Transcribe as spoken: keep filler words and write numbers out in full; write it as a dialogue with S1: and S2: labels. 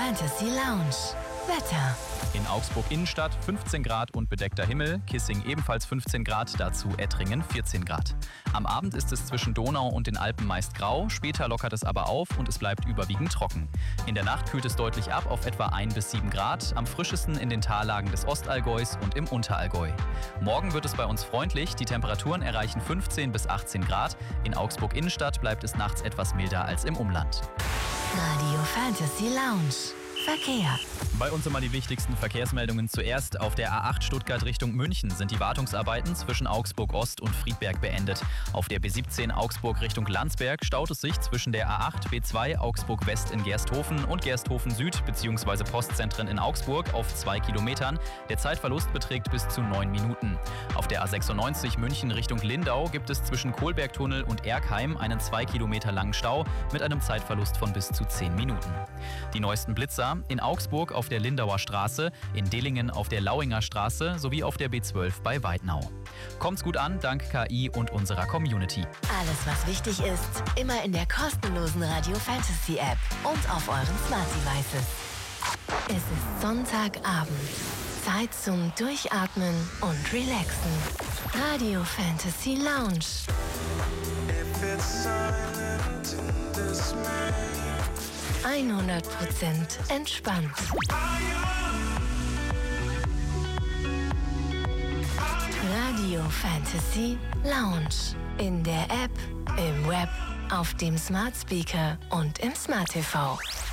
S1: Fantasy Lounge. Wetter.
S2: In Augsburg Innenstadt fünfzehn Grad und bedeckter Himmel, Kissing ebenfalls fünfzehn Grad, dazu Ettringen vierzehn Grad. Am Abend ist es zwischen Donau und den Alpen meist grau, später lockert es aber auf und es bleibt überwiegend trocken. In der Nacht kühlt es deutlich ab auf etwa ein bis sieben Grad, am frischesten in den Tallagen des Ostallgäus und im Unterallgäu. Morgen wird es bei uns freundlich, die Temperaturen erreichen fünfzehn bis achtzehn Grad. In Augsburg Innenstadt bleibt es nachts etwas milder als im Umland.
S1: Radio Fantasy Lounge. Verkehr.
S2: Bei uns immer die wichtigsten Verkehrsmeldungen zuerst. Auf der A acht Stuttgart Richtung München sind die Wartungsarbeiten zwischen Augsburg Ost und Friedberg beendet. Auf der B siebzehn Augsburg Richtung Landsberg staut es sich zwischen der A acht B zwei Augsburg West in Gersthofen und Gersthofen Süd bzw. Postzentren in Augsburg auf zwei Kilometern. Der Zeitverlust beträgt bis zu neun Minuten. Auf der A sechsundneunzig München Richtung Lindau gibt es zwischen Kohlbergtunnel und Erkheim einen zwei Kilometer langen Stau mit einem Zeitverlust von bis zu zehn Minuten. Die neuesten Blitzer in Augsburg auf der Lindauer Straße, in Dillingen auf der Lauinger Straße sowie auf der B zwölf bei Weidnau. Kommt's gut an, dank K I und unserer Community.
S1: Alles, was wichtig ist, immer in der kostenlosen Radio Fantasy App und auf euren Smart Devices. Es ist Sonntagabend. Zeit zum Durchatmen und Relaxen. Radio Fantasy Lounge. hundert Prozent entspannt. Radio Fantasy Lounge. In der App, im Web, auf dem Smart Speaker und im Smart T V.